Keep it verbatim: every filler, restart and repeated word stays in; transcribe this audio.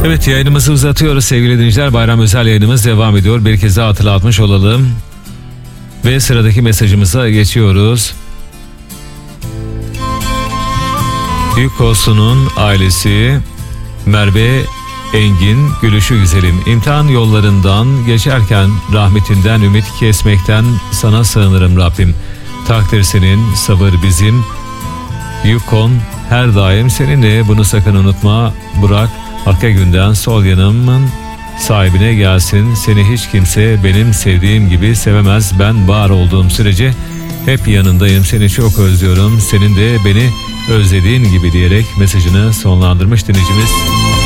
Evet, yayınımızı uzatıyoruz sevgili dinleyiciler. Bayram özel yayınımız devam ediyor. Bir kez daha hatırlatmış olalım. Ve sıradaki mesajımıza geçiyoruz. Yükkosu'nun ailesi Merve Engin, gülüşü güzelim. İmtihan yollarından geçerken rahmetinden ümit kesmekten sana sığınırım Rabbim. Takdir senin, sabır bizim. Yukkon her daim seninle, bunu sakın unutma. Bırak arka günden sol yanımın sahibine gelsin. Seni hiç kimse benim sevdiğim gibi sevemez. Ben var olduğum sürece hep yanındayım. Seni çok özlüyorum. Senin de beni özlediğin gibi diyerek mesajını sonlandırmış dinleyicimiz.